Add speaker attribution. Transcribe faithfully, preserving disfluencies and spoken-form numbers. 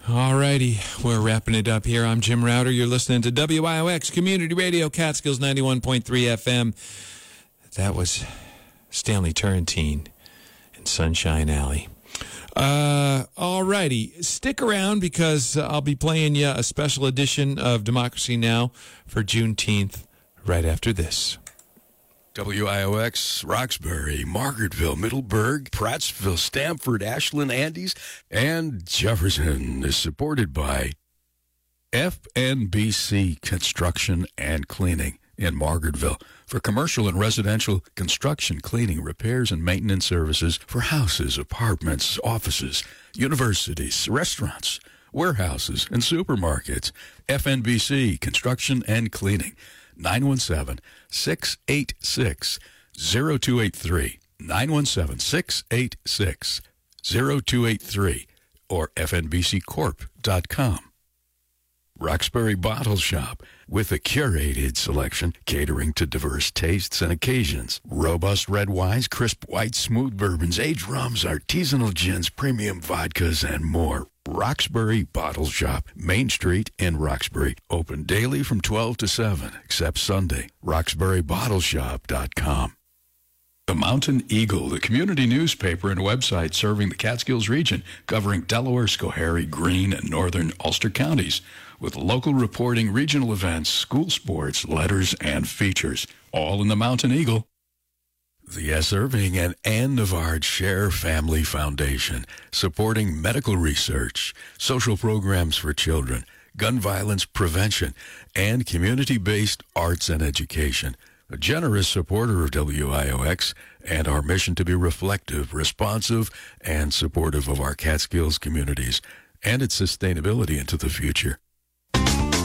Speaker 1: All righty, we're wrapping it up here. I'm Jim Router. You're listening to W I O X Community Radio, Catskills ninety-one point three F M. That was Stanley Turrentine in Sunshine Alley. Uh, all righty, stick around because I'll be playing you a special edition of Democracy Now! For Juneteenth right after this.
Speaker 2: W I O X, Roxbury, Margaretville, Middleburg, Prattsville, Stamford, Ashland, Andes, and Jefferson is supported by F N B C Construction and Cleaning in Margaretville for commercial and residential construction, cleaning, repairs, and maintenance services for houses, apartments, offices, universities, restaurants, warehouses, and supermarkets. F N B C Construction and Cleaning. nine one seven, six eight six, zero two eight three, nine one seven, six eight six, zero two eight three, or f n b c corp dot com. Roxbury Bottle Shop, with a curated selection catering to diverse tastes and occasions. Robust red wines, crisp white, smooth bourbons, aged rums, artisanal gins, premium vodkas, and more. Roxbury Bottle Shop, Main Street in Roxbury. Open daily from twelve to seven, except Sunday. roxbury bottle shop dot com. The Mountain Eagle, the community newspaper and website serving the Catskills region, covering Delaware, Schoharie, Greene, and northern Ulster counties, with local reporting, regional events, school sports, letters, and features, all in the Mountain Eagle. The S. Irving and Ann Navard Share Family Foundation, supporting medical research, social programs for children, gun violence prevention, and community-based arts and education. A generous supporter of W I O X and our mission to be reflective, responsive, and supportive of our Catskills communities and its sustainability into the future.